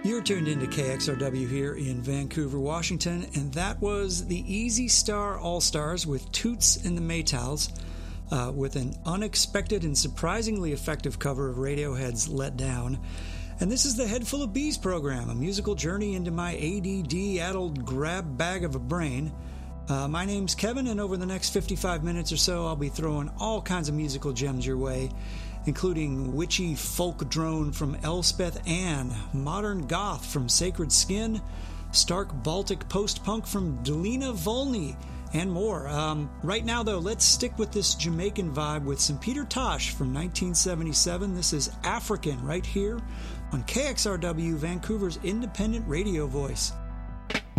You're tuned into KXRW here in Vancouver, Washington, and that was the Easy Star All-Stars with Toots and the Maytals, with an unexpected and surprisingly effective cover of Radiohead's Let Down. And this is the Head Full of Bees program, a musical journey into my ADD-addled grab bag of a brain. My name's Kevin, and over the next 55 minutes or so, I'll be throwing all kinds of musical gems your way, including witchy folk drone from Elspeth Ann, modern goth from Sacred Skin, stark Baltic post-punk from Delina Volny, and more. Right now, though, let's stick with this Jamaican vibe with some Peter Tosh from 1977. This is African right here on KXRW, Vancouver's independent radio voice.